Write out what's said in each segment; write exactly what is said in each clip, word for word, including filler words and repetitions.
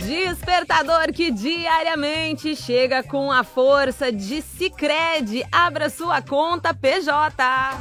Despertador que diariamente chega com a força de Sicredi. Abra sua conta P J.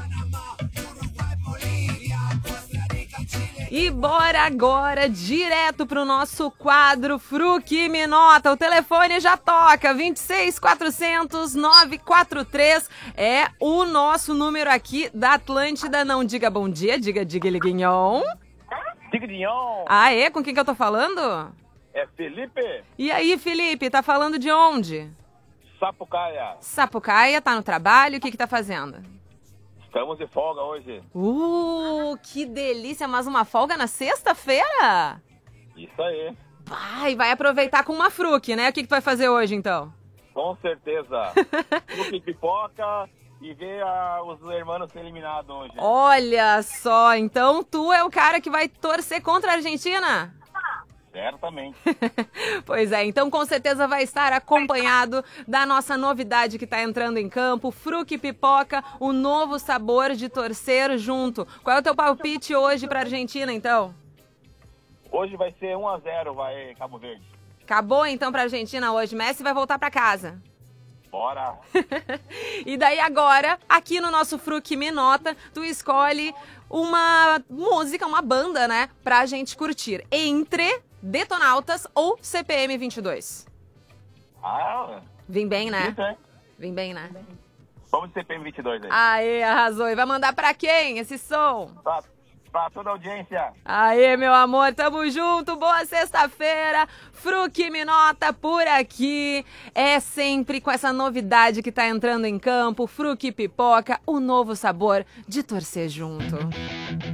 E bora agora direto pro nosso quadro Fruque Me Nota. O telefone já toca, vinte e seis, quatrocentos, nove quatro três é o nosso número aqui da Atlântida. Não diga bom dia, diga diga liguinhon. Diga Dignon. Ah, é? Com quem que eu tô falando? É Felipe. E aí, Felipe, tá falando de onde? Sapucaia. Sapucaia, tá no trabalho, o que que tá fazendo? Estamos de folga hoje. Uh, que delícia, mas uma folga na sexta-feira? Isso aí. Vai, vai aproveitar com uma fruque, né? O que que tu vai fazer hoje, então? Com certeza. Fruque pipoca e ver a, os irmãos ser eliminados hoje. Olha só, então tu é o cara que vai torcer contra a Argentina? Certamente. Pois é, então com certeza vai estar acompanhado da nossa novidade que está entrando em campo, Fruque Pipoca, o novo sabor de torcer junto. Qual é o teu palpite hoje para a Argentina, então? Hoje vai ser um a zero, vai Cabo Verde. Acabou então para a Argentina hoje, Messi vai voltar para casa. Bora. E daí agora, aqui no nosso Fruque Me Nota, tu escolhe uma música, uma banda, né, pra gente curtir. Entre Detonautas ou C P M vinte e dois? Ah, Vem bem, né? isso, hein? Vem bem, né? Vamos de C P M vinte e dois aí. Aê, arrasou. E vai mandar pra quem esse som? Pra, pra toda a audiência. Aê, meu amor, tamo junto. Boa sexta-feira. Fruque Me Nota por aqui. É sempre com essa novidade que tá entrando em campo. Fruque Pipoca, o novo sabor de torcer junto.